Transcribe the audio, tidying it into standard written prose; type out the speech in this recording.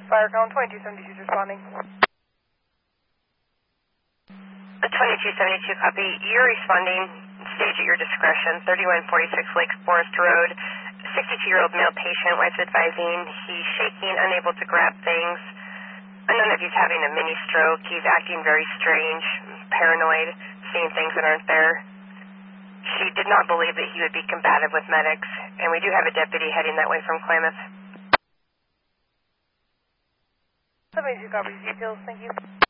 Firecon 2272 is responding. The 2272 copy. You're responding. Stage at your discretion. 3146 Lake Forest Road. 62-year-old male patient. Wife's advising. He's shaking, unable to grab things. Unknown if he's having a mini stroke. He's acting very strange, paranoid, seeing things that aren't there. She did not believe that he would be combative with medics, and we do have a deputy heading that way from Klamath. 72 copies. Details. Thank you.